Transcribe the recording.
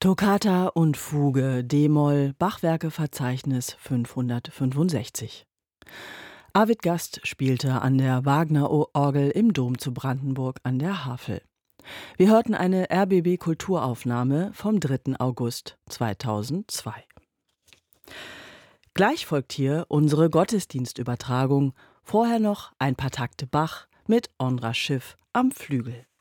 Toccata und Fuge, d-Moll, Bachwerkeverzeichnis 565. Arvid Gast spielte an der Wagner-Orgel im Dom zu Brandenburg an der Havel. Wir hörten eine RBB-Kulturaufnahme vom 3. August 2002. Gleich folgt hier unsere Gottesdienstübertragung. Vorher noch ein paar Takte Bach mit Ondra Schiff am Flügel.